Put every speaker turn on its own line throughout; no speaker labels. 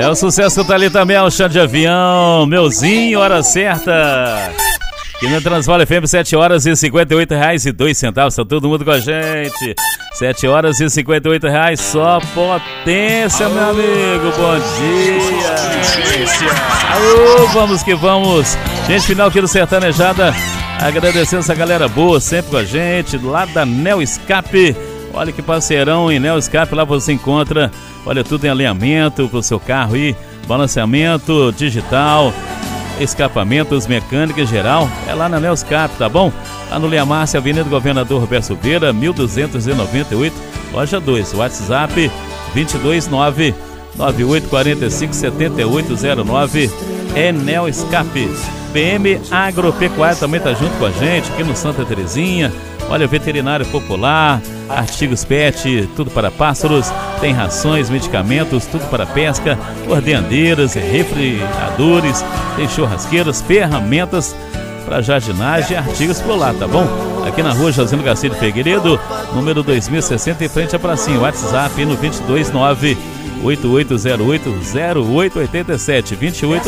É o sucesso tá ali também, o chá de avião, meuzinho, hora certa. E na Transvale FM, 7 horas e R$58,02. Tá todo mundo com a gente. 7 horas e R$58, só potência, meu amigo. Bom dia. Alô, vamos que vamos. Gente, final aqui do Sertanejada. Agradecendo essa galera boa, sempre com a gente. Lá da Neo Escape. Olha que parceirão em Neo Escape. Lá você encontra, olha, tudo em alinhamento pro seu carro aí. Balanceamento digital, escapamentos, mecânica em geral, é lá na Neo Escape, tá bom? Lá no Leia Márcia, Avenida do Governador Roberto Silveira, 1298, loja 2, WhatsApp 22998457809, é Neo Escape. PM Agropecuária também tá junto com a gente, aqui no Santa Terezinha. Olha, veterinário popular, artigos pet, tudo para pássaros, tem rações, medicamentos, tudo para pesca, ordenadeiras, refrigeradores, tem churrasqueiras, ferramentas para jardinagem e artigos por lá, tá bom? Aqui na rua Josino Garcia de Figueiredo, número 2060, em frente à pracinha, WhatsApp no 229-8808-0887,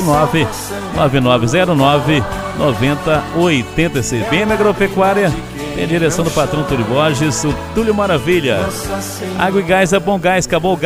289-9909-9086. BM Agropecuária, tem a direção do patrão Túlio Borges, o Túlio Maravilha. Água e gás é bom gás, acabou o gás.